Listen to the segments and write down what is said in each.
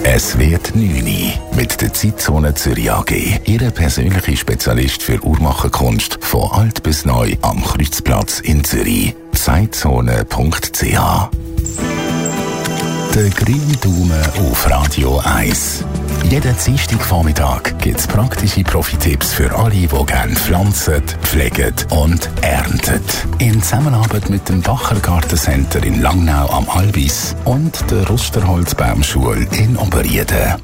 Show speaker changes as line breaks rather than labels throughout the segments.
Es wird 9 mit der Zeitzone Zürich AG. Ihr persönlicher Spezialist für Uhrmacherkunst von alt bis neu am Kreuzplatz in Zürich. Zeitzone.ch. Der grüne Daumen auf Radio 1. Jeden Dienstagvormittag gibt es praktische Profi-Tipps für alle, die gerne pflanzen, pflegen und ernten. In Zusammenarbeit mit dem Bacher Gartencenter in Langnau am Albis und der Rusterholzbaumschule in Oberrieden.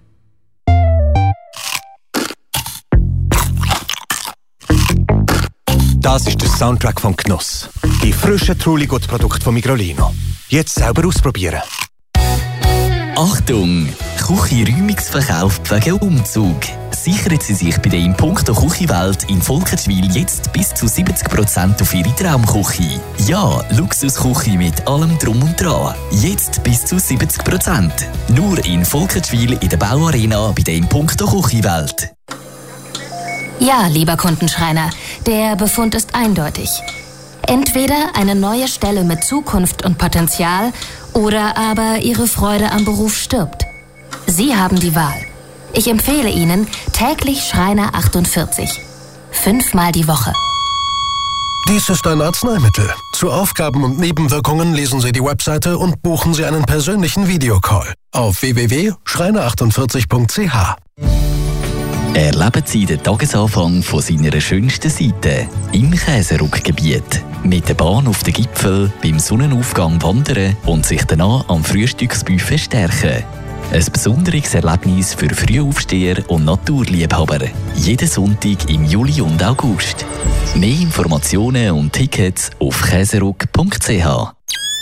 Das ist der Soundtrack von Genuss. Die frischen Trulli-Gut-Produkte von Migrolino. Jetzt selber ausprobieren.
Achtung! Küche-Räumungsverkauf wegen Umzug. Sichern Sie sich bei der in puncto Küchenwelt in Volkertschwil jetzt bis zu 70% auf Ihre Traumküche. Ja, Luxusküche mit allem Drum und Dran. Jetzt bis zu 70%. Nur in Volkertschwil in der Bauarena bei der in puncto Küchenwelt.
Ja, lieber Kundenschreiner, der Befund ist eindeutig. Entweder eine neue Stelle mit Zukunft und Potenzial oder aber Ihre Freude am Beruf stirbt. Sie haben die Wahl. Ich empfehle Ihnen täglich Schreiner 48. 5-mal die Woche.
Dies ist ein Arzneimittel. Zu Aufgaben und Nebenwirkungen lesen Sie die Webseite und buchen Sie einen persönlichen Videocall auf www.schreiner48.ch.
Erleben Sie den Tagesanfang von seiner schönsten Seite im Käseruckgebiet. Mit der Bahn auf den Gipfel, beim Sonnenaufgang wandern und sich danach am Frühstücksbuffet stärken. Ein besonderes Erlebnis für Frühaufsteher und Naturliebhaber. Jeden Sonntag im Juli und August. Mehr Informationen und Tickets auf käseruck.ch.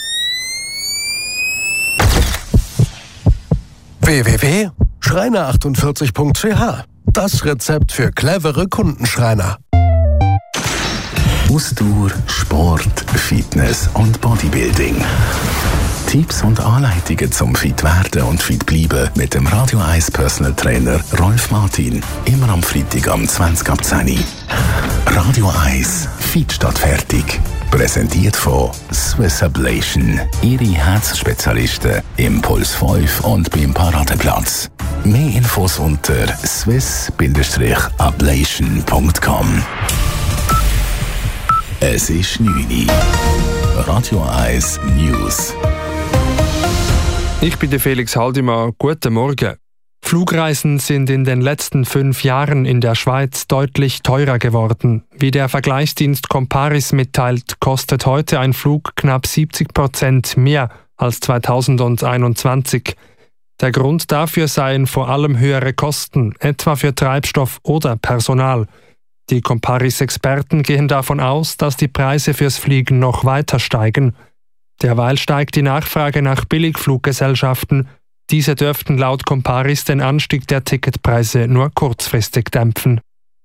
www.schreiner48.ch. Das Rezept für clevere Kundenschreiner.
Ausdauer, Sport, Fitness und Bodybuilding. Tipps und Anleitungen zum fit werden und fit bleiben mit dem Radio 1 Personal Trainer Rolf Martin. Immer am Freitag am 20 ab 10. Radio 1, fit statt fertig. Präsentiert von Swiss Ablation. Ihre Herzspezialisten im Puls 5 und beim Paradeplatz. Mehr Infos unter swiss-ablation.com. Es ist 9 Uhr. Radio 1 News.
Ich bin der Felix Haldimann. Guten Morgen. Flugreisen sind in den letzten 5 Jahren in der Schweiz deutlich teurer geworden. Wie der Vergleichsdienst Comparis mitteilt, kostet heute ein Flug knapp 70% mehr als 2021. Der Grund dafür seien vor allem höhere Kosten, etwa für Treibstoff oder Personal. Die Comparis-Experten gehen davon aus, dass die Preise fürs Fliegen noch weiter steigen. Derweil steigt die Nachfrage nach Billigfluggesellschaften. Diese dürften laut Comparis den Anstieg der Ticketpreise nur kurzfristig dämpfen.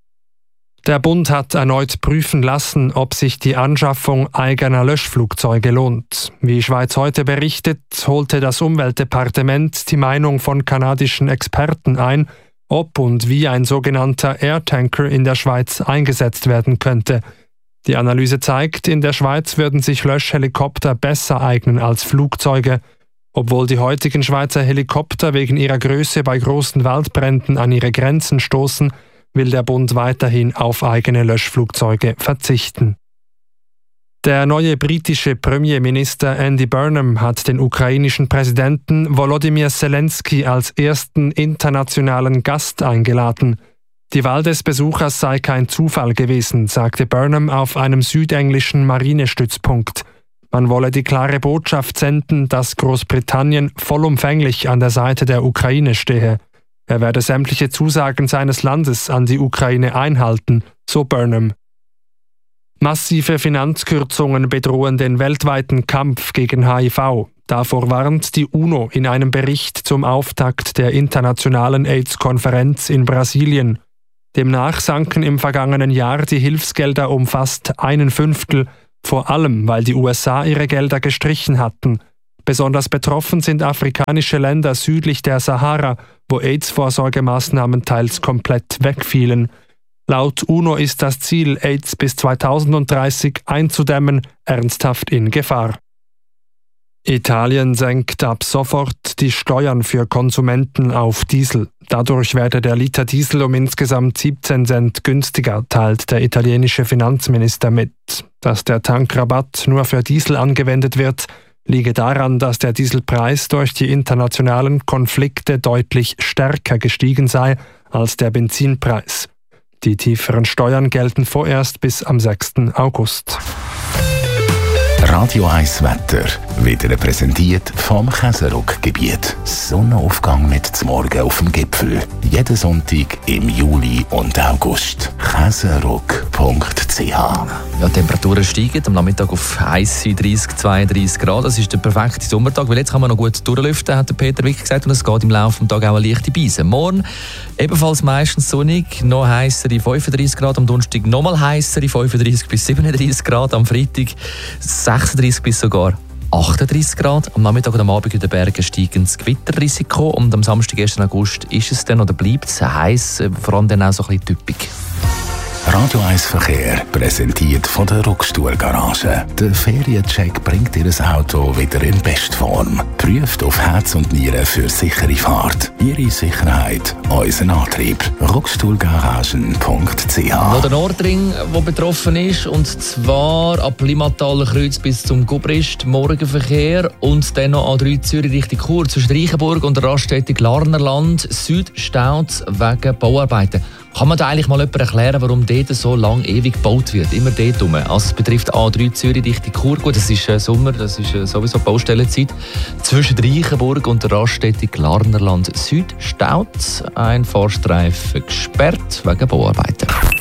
Der Bund hat erneut prüfen lassen, ob sich die Anschaffung eigener Löschflugzeuge lohnt. Wie Schweiz heute berichtet, holte das Umweltdepartement die Meinung von kanadischen Experten ein, ob und wie ein sogenannter Airtanker in der Schweiz eingesetzt werden könnte. Die Analyse zeigt, in der Schweiz würden sich Löschhelikopter besser eignen als Flugzeuge. Obwohl die heutigen Schweizer Helikopter wegen ihrer Größe bei großen Waldbränden an ihre Grenzen stoßen, will der Bund weiterhin auf eigene Löschflugzeuge verzichten. Der neue britische Premierminister Andy Burnham hat den ukrainischen Präsidenten Volodymyr Zelensky als ersten internationalen Gast eingeladen. Die Wahl des Besuchers sei kein Zufall gewesen, sagte Burnham auf einem südenglischen Marinestützpunkt. Man wolle die klare Botschaft senden, dass Großbritannien vollumfänglich an der Seite der Ukraine stehe. Er werde sämtliche Zusagen seines Landes an die Ukraine einhalten, so Burnham. Massive Finanzkürzungen bedrohen den weltweiten Kampf gegen HIV. Davor warnt die UNO in einem Bericht zum Auftakt der internationalen AIDS-Konferenz in Brasilien. Demnach sanken im vergangenen Jahr die Hilfsgelder um fast 1/5, vor allem weil die USA ihre Gelder gestrichen hatten. Besonders betroffen sind afrikanische Länder südlich der Sahara, wo AIDS-Vorsorgemaßnahmen teils komplett wegfielen. Laut UNO ist das Ziel, AIDS bis 2030 einzudämmen, ernsthaft in Gefahr. Italien senkt ab sofort die Steuern für Konsumenten auf Diesel. Dadurch werde der Liter Diesel um insgesamt 17 Cent günstiger, teilt der italienische Finanzminister mit. Dass der Tankrabatt nur für Diesel angewendet wird, liege daran, dass der Dieselpreis durch die internationalen Konflikte deutlich stärker gestiegen sei als der Benzinpreis. Die tieferen Steuern gelten vorerst bis am 6. August.
Radio 1 Wetter wird Ihnen präsentiert vom Käseruck-Gebiet. Sonnenaufgang mit zum Morgen auf dem Gipfel. Jeden Sonntag im Juli und August. Käseruck.ch.
Ja, die Temperaturen steigen am Nachmittag auf 31, 32 Grad. Das ist der perfekte Sommertag, weil jetzt kann man noch gut durchlüften, hat der Peter Wick gesagt. Und es geht im Laufe des Tages auch eine leichte Beise. Morgen ebenfalls meistens sonnig, noch heissere 35 Grad. Am Donnerstag nochmal heissere 35 bis 37 Grad. Am Freitag 36 bis sogar 38 Grad. Am Nachmittag und am Abend in den Bergen steigt das Gewitterrisiko. Und am Samstag, 1. August, ist es dann oder bleibt es heiß, vor allem dann auch so ein bisschen typisch.
Radio 1 Verkehr präsentiert von der Ruckstuhl Garage. Der Feriencheck bringt Ihr Auto wieder in Bestform. Prüft auf Herz und Nieren für sichere Fahrt. Ihre Sicherheit, unser Antrieb. Ruckstuhlgaragen.ch.
Noch der Nordring, der betroffen ist, und zwar ab Limmataler Kreuz bis zum Gubrist, Morgenverkehr, und dann noch A3 Zürich Richtung Chur zwischen Reichenburg und der Raststätte Glarnerland, Südstaus wegen Bauarbeiten. Kann man da eigentlich mal jemand erklären, warum dort so lang ewig gebaut wird? Immer dort rum. Also es betrifft A3 Zürich Richtung Chur. Gut, das ist Sommer, das ist sowieso Baustellenzeit. Zwischen Reichenburg und der Raststätte Glarnerland Süd staut ein Fahrstreifen gesperrt wegen Bauarbeiten.